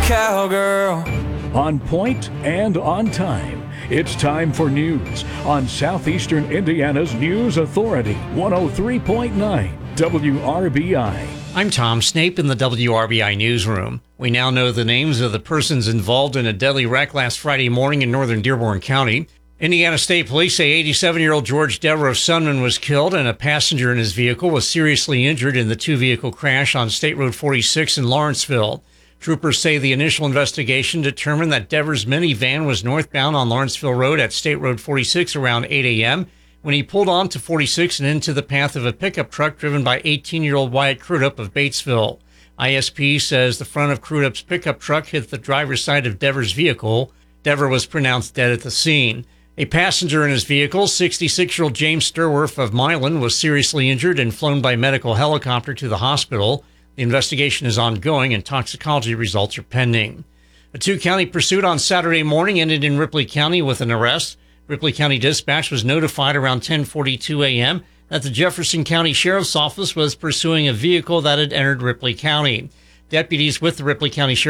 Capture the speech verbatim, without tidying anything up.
cowgirl. On point and on time. It's time for news on Southeastern Indiana's News Authority, one oh three point nine W R B I. I'm Tom Snape in the W R B I newsroom. We now know the names of the persons involved in a deadly wreck last Friday morning in northern Dearborn County. Indiana State Police say eighty-seven-year-old George Dever of Sunman was killed and a passenger in his vehicle was seriously injured in the two-vehicle crash on State Road forty-six in Lawrenceville. Troopers say the initial investigation determined that Dever's minivan was northbound on Lawrenceville Road at State Road forty-six around eight a.m. when he pulled onto forty-six and into the path of a pickup truck driven by eighteen-year-old Wyatt Crudup of Batesville. I S P says the front of Crudup's pickup truck hit the driver's side of Dever's vehicle. Dever was pronounced dead at the scene. A passenger in his vehicle, sixty-six-year-old James Sturworth of Milan, was seriously injured and flown by medical helicopter to the hospital. The investigation is ongoing and toxicology results are pending. A two-county pursuit on Saturday morning ended in Ripley County with an arrest. Ripley County Dispatch was notified around ten forty-two a.m. that the Jefferson County Sheriff's Office was pursuing a vehicle that had entered Ripley County. Deputies with the Ripley County Sheriff's